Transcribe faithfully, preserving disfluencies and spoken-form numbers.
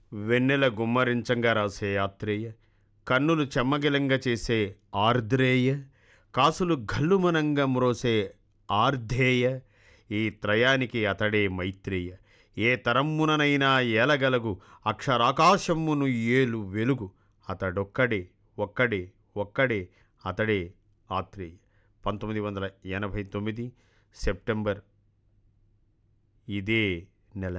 వెన్నెల గుమ్మరించంగా రాసే ఆత్రేయ, కన్నులు చెమ్మగిలంగా చేసే ఆర్ద్రేయ, కాసులు గల్లుమనంగా మ్రోసే ఆర్ధేయ, ఈ త్రయానికి అతడే మైత్రేయ. ఏ తరమ్ముననైనా ఏలగలగు అక్షరాకాశమ్మును ఏలు వెలుగు, అతడొక్కడే ఒక్కడే ఒక్కడే అతడే ఆత్రేయ. పంతొమ్మిది వందల ఎనభై తొమ్మిది సెప్టెంబర్. ఇదే